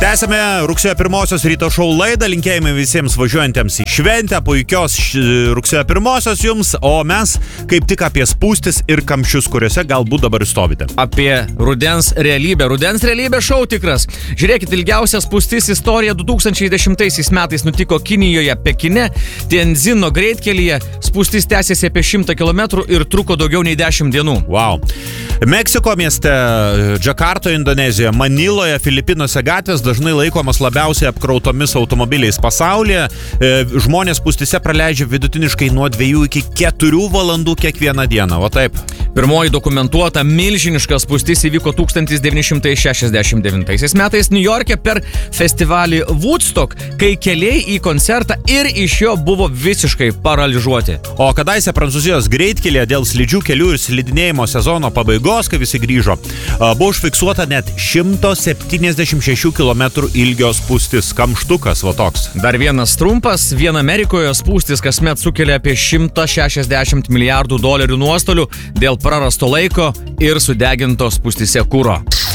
Tęsame rugsėjo 1 ryto šou laidą, linkėjimai visiems važiuojantiems į šventę, puikios rugsėjo 1 jums, o mes kaip tik apie spūstis ir kamščius, kuriuose galbūt dabar stovite. Apie rudens realybę. Rudens realybė šou tikras. Žiūrėkit, ilgiausia spūstis istorija 2010 metais nutiko Kinijoje, Pekine, Tiandzino greitkelyje. Spūstis tęsėsi apie 100 km ir truko daugiau nei 10 dienų. Wow. Meksiko mieste, Džakartoje, Indonezijoje, Maniloje, Filipinuose gatvės dažnai laikomas labiausiai apkrautomis automobiliais pasaulyje. Žmonės spūstyse praleidžia vidutiniškai nuo 2 iki 4 valandų kiekvieną dieną. O taip. Pirmoji dokumentuota milžiniška spūstis įvyko 1969 metais Niujorke per festivalį Woodstock, kai keliai į koncertą ir iš jo buvo visiškai paralyžiuoti. O kadaise Prancūzijos greitkelyje dėl slidžių kelių ir slidinėjimo sezono pabaigos, kai visi grįžo, buvo užfiksuota net 176 km ilgio spūstis. Kamštukas, va toks. Dar vienas trumpas. Vien Amerikoje spūstis kasmet sukelia apie $160 milijardų nuostolių dėl prarasto laiko ir sudeginto spūstyse kuro.